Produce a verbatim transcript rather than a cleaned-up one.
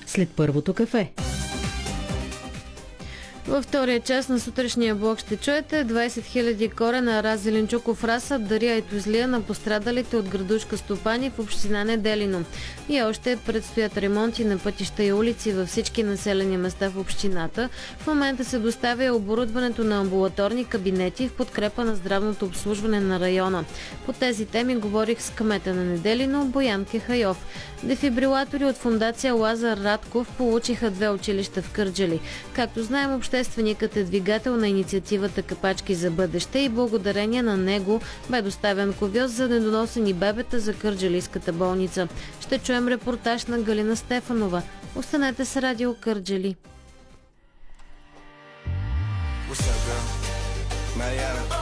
след първото кафе. Във втория част на сутрешния блок ще чуете двайсет хиляди корена раз зеленчуков разсад дари айтозлия на пострадалите от градушка стопани в община Неделино. И още предстоят ремонти на пътища и улици във всички населени места в общината. В момента се доставя оборудването на амбулаторни кабинети в подкрепа на здравното обслужване на района. По тези теми говорих с кмета на Неделино Боян Кехайов. Дефибрилатори от фондация Лазар Радков получиха две училища в Кърджали. Както знаем, общественикът е двигател на инициативата Капачки за бъдеще и благодарение на него бе доставен ковьоз за недоносени бебета за кърджалийската болница. Ще чуем репортаж на Галина Стефанова. Останете с Радио Кърджали.